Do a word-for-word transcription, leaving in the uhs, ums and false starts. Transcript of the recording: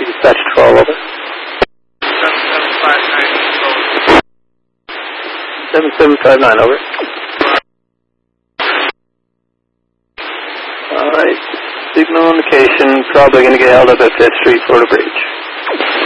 Dispatch twelve, over. seven seven five nine, seven seven five nine, over. Alright, signal indication, probably going to get held up at Fifth Street, Florida Bridge.